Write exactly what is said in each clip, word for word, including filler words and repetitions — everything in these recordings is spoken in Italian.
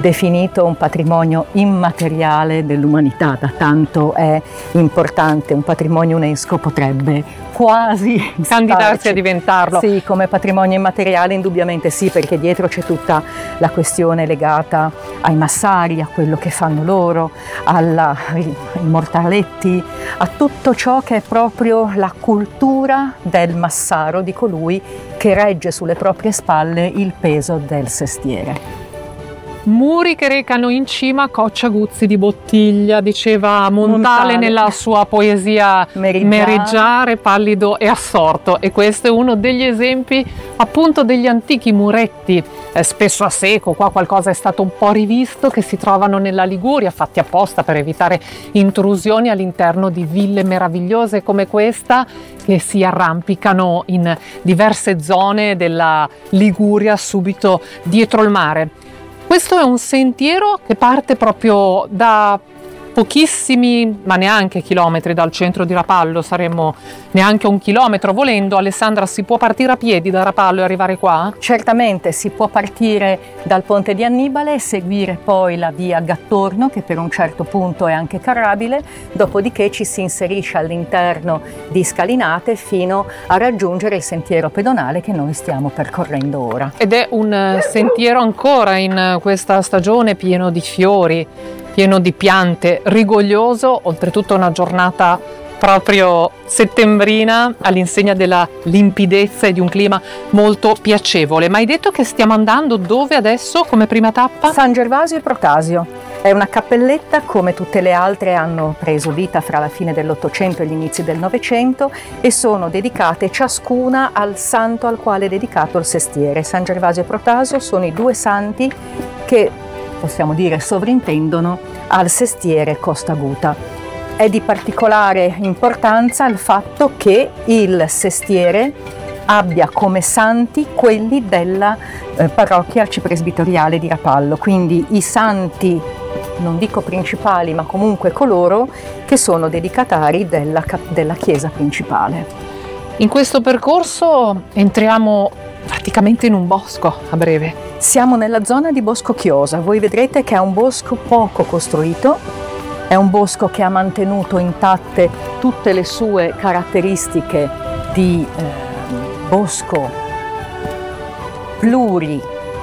definito un patrimonio immateriale dell'umanità, da tanto è importante, un patrimonio UNESCO potrebbe quasi candidarsi starci. a diventarlo. Sì, come patrimonio immateriale indubbiamente sì, perché dietro c'è tutta la questione legata ai massari, a quello che fanno loro, alla, ai mortaletti, a tutto ciò che è proprio la cultura del massaro, di colui che regge sulle proprie spalle il peso del sestiere. Muri che recano in cima cocciaguzzi di bottiglia, diceva Montale, Montale. nella sua poesia Mereggiare. Mereggiare, pallido e assorto, e questo è uno degli esempi appunto degli antichi muretti, eh, spesso a secco, qua qualcosa è stato un po' rivisto, che si trovano nella Liguria, fatti apposta per evitare intrusioni all'interno di ville meravigliose come questa, che si arrampicano in diverse zone della Liguria subito dietro il mare. Questo è un sentiero che parte proprio da pochissimi, ma neanche chilometri dal centro di Rapallo, saremmo neanche un chilometro volendo. Alessandra, si può partire a piedi da Rapallo e arrivare qua? Certamente si può partire dal Ponte di Annibale e seguire poi la via Gattorno, che per un certo punto è anche carrabile, dopodiché ci si inserisce all'interno di scalinate fino a raggiungere il sentiero pedonale che noi stiamo percorrendo ora. Ed è un sentiero ancora in questa stagione pieno di fiori, pieno di piante, rigoglioso, oltretutto una giornata proprio settembrina all'insegna della limpidezza e di un clima molto piacevole. Ma hai detto che stiamo andando dove adesso come prima tappa? San Gervasio e Protasio. È una cappelletta, come tutte le altre hanno preso vita fra la fine dell'Ottocento e gli inizi del Novecento, e sono dedicate ciascuna al santo al quale è dedicato il sestiere. San Gervasio e Protasio sono i due santi che, possiamo dire, sovrintendono al sestiere Costa Aguta. È di particolare importanza il fatto che il sestiere abbia come santi quelli della eh, parrocchia arcipresbiteriale di Rapallo, quindi i santi, non dico principali, ma comunque coloro che sono dedicatari della, della chiesa principale. In questo percorso entriamo praticamente in un bosco a breve. Siamo nella zona di Bosco Chiosa. Voi vedrete che è un bosco poco costruito, è un bosco che ha mantenuto intatte tutte le sue caratteristiche di eh, bosco pluri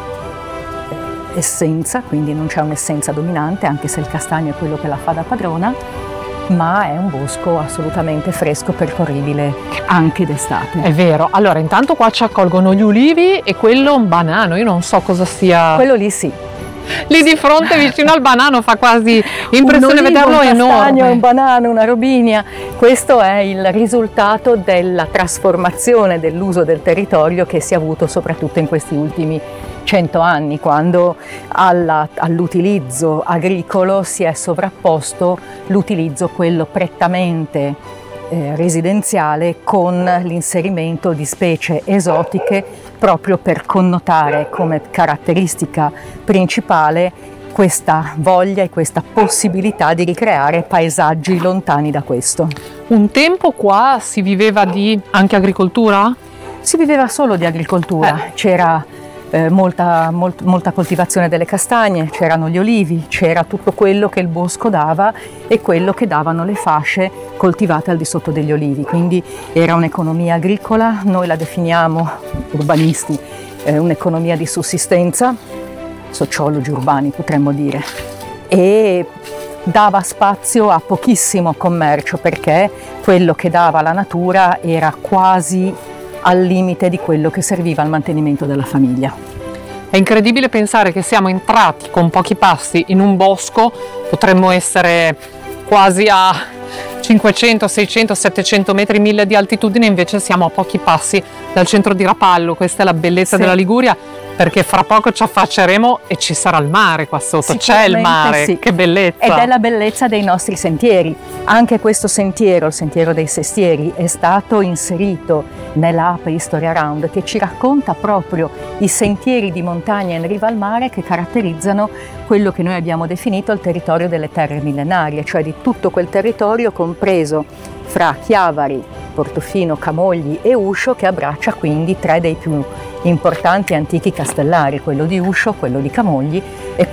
essenza, quindi non c'è un'essenza dominante, anche se il castagno è quello che la fa da padrona, ma è un bosco assolutamente fresco, percorribile anche d'estate. È vero. Allora, intanto qua ci accolgono gli ulivi e quello un banano, io non so cosa sia. Quello lì sì. Lì di fronte vicino al banano fa quasi impressione un olivo, vederlo, un enorme. castagno, un banano, una robinia. Questo è il risultato della trasformazione dell'uso del territorio che si è avuto soprattutto in questi ultimi cento anni, quando alla, all'utilizzo agricolo si è sovrapposto l'utilizzo quello prettamente eh, residenziale con l'inserimento di specie esotiche, proprio per connotare come caratteristica principale questa voglia e questa possibilità di ricreare paesaggi lontani da questo. Un tempo qua si viveva di anche agricoltura? Si viveva solo di agricoltura, eh. c'era eh, molta, molt, molta coltivazione delle castagne, c'erano gli olivi, c'era tutto quello che il bosco dava e quello che davano le fasce coltivate al di sotto degli olivi, quindi era un'economia agricola, noi la definiamo, urbanisti, eh, un'economia di sussistenza, sociologi urbani potremmo dire, e dava spazio a pochissimo commercio perché quello che dava la natura era quasi al limite di quello che serviva al mantenimento della famiglia. È incredibile pensare che siamo entrati con pochi passi in un bosco, potremmo essere quasi a cinquecento, seicento, settecento metri, mille di altitudine, invece siamo a pochi passi dal centro di Rapallo. Questa è la bellezza sì. della Liguria, perché fra poco ci affacceremo e ci sarà il mare qua sotto, c'è il mare, sì. Che bellezza! Ed è la bellezza dei nostri sentieri. Anche questo sentiero, il sentiero dei sestieri, è stato inserito nella Ape History Around, che ci racconta proprio i sentieri di montagna in riva al mare che caratterizzano quello che noi abbiamo definito il territorio delle terre millenarie, cioè di tutto quel territorio compreso fra Chiavari, Portofino, Camogli e Uscio, che abbraccia quindi tre dei più importanti antichi castellari, quello di Uscio, quello di Camogli e